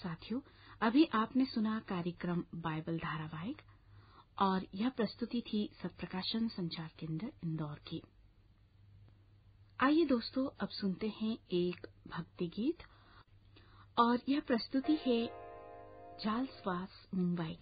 साथियों, अभी आपने सुना कार्यक्रम बाइबल धारावाहिक और यह प्रस्तुति थी सत्प्रकाशन संचार केंद्र इंदौर की। आइए दोस्तों, अब सुनते हैं एक भक्ति गीत और यह प्रस्तुति है चार्ल्स वास मुंबई